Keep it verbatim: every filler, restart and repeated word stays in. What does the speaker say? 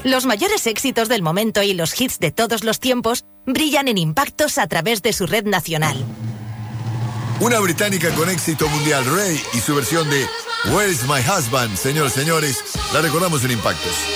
Los mayores éxitos del momento y los hits de todos los tiempos brillan en Impactos a través de su red nacional. Una británica con éxito mundial, Rey, y su versión de Where's My Husband, señores, señores, la recordamos en Impactos.